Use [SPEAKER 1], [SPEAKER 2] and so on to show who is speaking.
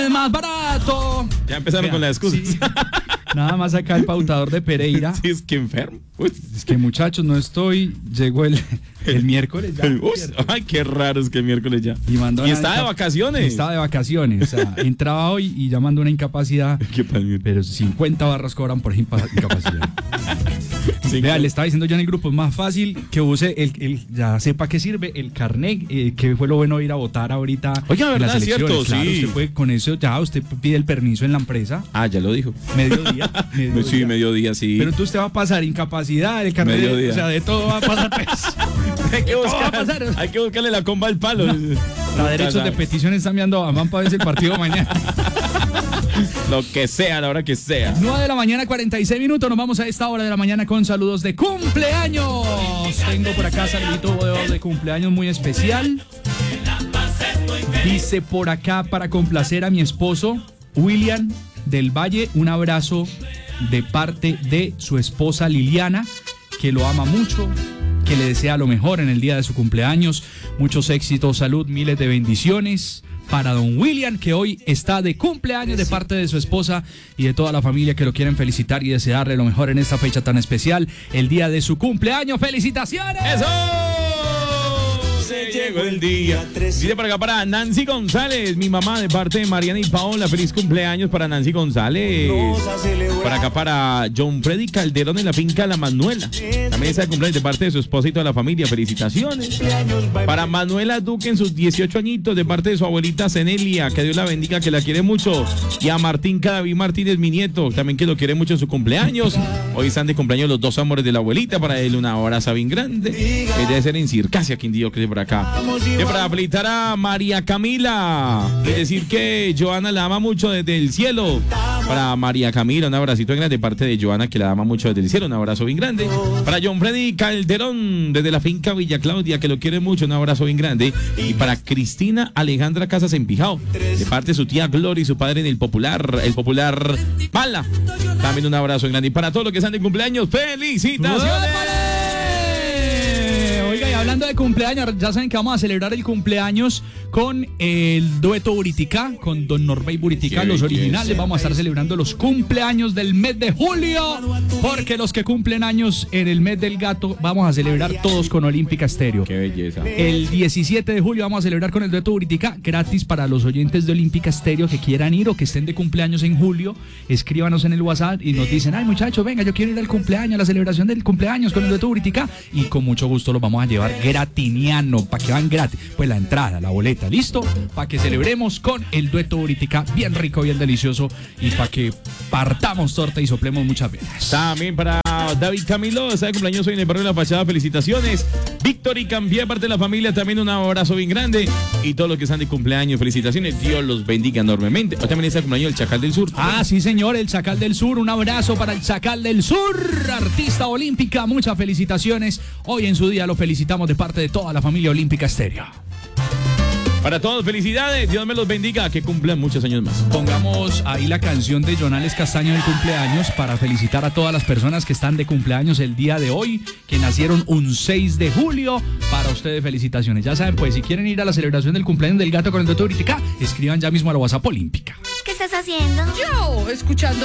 [SPEAKER 1] más barato.
[SPEAKER 2] Ya empezaron con las excusas.
[SPEAKER 1] Sí. Nada más acá el pautador de Pereira.
[SPEAKER 2] Sí, es que enfermo. Uy.
[SPEAKER 1] Es que muchachos, no estoy. Llegó el miércoles ya.
[SPEAKER 2] Ay, qué raro es que el miércoles ya.
[SPEAKER 1] Y
[SPEAKER 2] está de vacaciones.
[SPEAKER 1] Estaba de vacaciones. O sea, entraba hoy y ya mandó una incapacidad.
[SPEAKER 2] Qué palmier.
[SPEAKER 1] Pero 50 barras cobran por incapacidad.
[SPEAKER 2] Sí,
[SPEAKER 1] Vea, le estaba diciendo yo en el grupo, es más fácil que use ya sepa qué sirve, el carnet, que fue lo bueno de ir a votar ahorita.
[SPEAKER 2] Oiga,
[SPEAKER 1] en
[SPEAKER 2] verdad,
[SPEAKER 1] las
[SPEAKER 2] es cierto,
[SPEAKER 1] elecciones. Claro,
[SPEAKER 2] sí.
[SPEAKER 1] usted puede, con eso ya usted pide el permiso en la empresa.
[SPEAKER 2] Ah, ya lo dijo.
[SPEAKER 1] Mediodía.
[SPEAKER 2] Sí, mediodía, sí.
[SPEAKER 1] Pero entonces usted va a pasar incapacidad, el carnet,
[SPEAKER 2] Mediodía.
[SPEAKER 1] o sea, de todo va a pasar, pues.
[SPEAKER 2] Hay que buscarle la comba al palo.
[SPEAKER 1] La derechos de petición están enviando a Mampa desde el partido mañana.
[SPEAKER 2] Lo que sea, a la hora que sea.
[SPEAKER 1] 9 de la mañana, 46 minutos. Nos vamos a esta hora de la mañana con saludos de cumpleaños. Tengo por acá saludito de cumpleaños muy especial. Dice por acá, para complacer a mi esposo, William del Valle, un abrazo de parte de su esposa Liliana, que lo ama mucho, que le desea lo mejor en el día de su cumpleaños. Muchos éxitos, salud, miles de bendiciones para don William, que hoy está de cumpleaños, de parte de su esposa y de toda la familia que lo quieren felicitar y desearle lo mejor en esta fecha tan especial, el día de su cumpleaños. ¡Felicidades!
[SPEAKER 2] ¡Eso! Se llegó el día. Dice por acá para Nancy González, mi mamá, de parte de Mariana y Paola. Feliz cumpleaños para Nancy González. Por acá para John Freddy Calderón en la finca La Manuela. También está de cumpleaños de parte de su esposa y toda la familia. Felicitaciones. Para Manuela Duque en sus 18 añitos, de parte de su abuelita Cenelia. Que Dios la bendiga, que la quiere mucho. Y a Martín Cadavid Martínez, mi nieto, también que lo quiere mucho en su cumpleaños. Hoy están de cumpleaños los dos amores de la abuelita. Para él una abrazo bien grande. Debe ser en Circasia, Quindío, que es por acá. Y para felicitar a María Camila, y decir que Joana la ama mucho desde el cielo. Para María Camila, un abracito grande de parte de Joana, que la ama mucho desde el cielo. Un abrazo bien grande. Para John Freddy Calderón, desde la finca Villa Claudia, que lo quiere mucho. Un abrazo bien grande. Y para Cristina Alejandra Casas en Pijao, de parte de su tía Gloria y su padre en el popular Mala. También un abrazo grande. Y para todos los que están de cumpleaños, ¡felicitaciones!
[SPEAKER 1] Oiga, y hablando de cumpleaños, ya saben que vamos a celebrar el cumpleaños con el dueto Buritica, con Don Norbey Buritica, los originales. Vamos a estar celebrando los cumpleaños del mes de julio, porque los que cumplen años en el mes del gato, vamos a celebrar todos con Olímpica Estéreo.
[SPEAKER 2] ¡Qué belleza!
[SPEAKER 1] El 17 de julio vamos a celebrar con el dueto Buritica, gratis para los oyentes de Olímpica Estéreo que quieran ir o que estén de cumpleaños en julio. Escríbanos en el WhatsApp y nos dicen, ay muchachos, venga, yo quiero ir al cumpleaños, a la celebración del cumpleaños con el dueto Buritica, y con mucho gusto los vamos a llevar gratiniano, para que van gratis, pues la entrada, la boleta, ¿listo? Para que celebremos con el dueto Buritica, bien rico, bien delicioso, y para que partamos torta y soplemos muchas velas.
[SPEAKER 2] También para David Camilo, está de cumpleaños hoy en el barrio de La Fachada, felicitaciones. Víctor y Cambié, parte de la familia, también un abrazo bien grande. Y todos los que están de cumpleaños, felicitaciones, Dios los bendiga enormemente. Hoy también está de cumpleaños el Chacal del Sur.
[SPEAKER 1] Ah, sí señor, el Chacal del Sur, un abrazo para el Chacal del Sur, artista olímpica, muchas felicitaciones. Hoy en su día lo felicitamos de parte de toda la familia Olímpica Estéreo.
[SPEAKER 2] Para todos, felicidades, Dios me los bendiga, que cumplan muchos años más.
[SPEAKER 1] Pongamos ahí la canción de Jonales Castaño del cumpleaños para felicitar a todas las personas que están de cumpleaños el día de hoy, que nacieron un 6 de julio. Para ustedes, felicitaciones. Ya saben, pues, si quieren ir a la celebración del cumpleaños del gato con el dueto Buritica, escriban ya mismo a la WhatsApp Olímpica.
[SPEAKER 3] ¿Qué estás haciendo?
[SPEAKER 4] Yo, escuchando